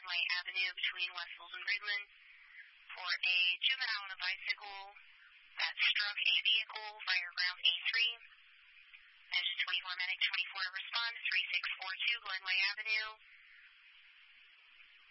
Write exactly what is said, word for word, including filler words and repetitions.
Glenway Avenue between Westfield and Ridgeland for a juvenile on a bicycle that struck a vehicle, fire ground A three. Engine twenty-four, medic twenty-four to respond, three six four two Glenway Avenue.